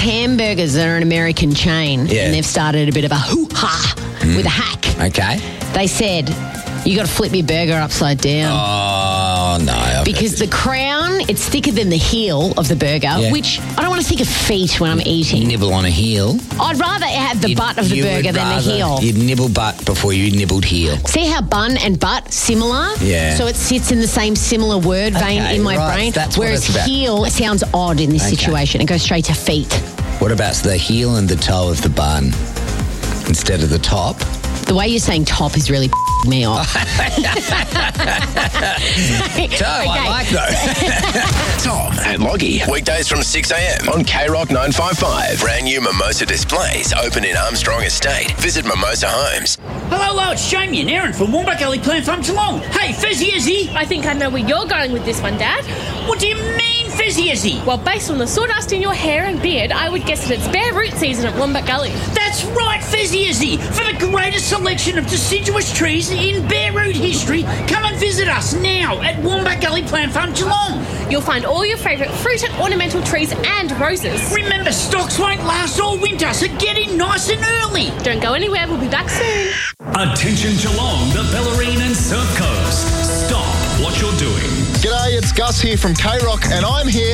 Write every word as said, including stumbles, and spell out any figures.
Hamburgers are an American chain, Yeah. and they've started a bit of a hoo-ha Mm. with a hack. Okay. They said, you got to flip your burger upside down. Oh, no. I've Because the crown, it's thicker than the heel of the burger, Yeah. which I don't want to think of feet when I'm eating. Nibble on a heel. I'd rather have the You'd- butt of the you would burger than the rather- heel. You'd nibble butt before you nibbled heel. See how bun and butt similar? Yeah. So it sits in the same similar word vein Okay, in my right. brain. That's what whereas it's about. heel sounds odd in this Okay. situation. It goes straight to feet. What about the heel and the toe of the bun instead of the top? The way you're saying top is really me off. Toe, I like though. Tom and Loggy. Weekdays from six a.m. on K Rock nine five five. Brand new Mimosa displays open in Armstrong Estate. Visit Mimosa Homes. Hello, hello, it's Jamie and Aaron from Wombat Gully Plant Farm, Geelong. Hey, Fizzy Izzy. I think I know where you're going with this one, Dad. What do you mean, Fizzy Izzy? Well, based on the sawdust in your hair and beard, I would guess that it's bare root season at Wombat Gully. That's right, Fizzy Izzy. For the greatest selection of deciduous trees in bare root history, come and visit us now at Wombat Gully Plant Farm, Geelong. You'll find all your favourite fruit and ornamental trees and roses. Remember, stocks won't last all winter, so get in nice and early. Don't go anywhere, we'll be back soon. Attention Geelong, the Bellarine and Surf Coast. Stop what you're doing. G'day, it's Gus here from K Rock, and I'm here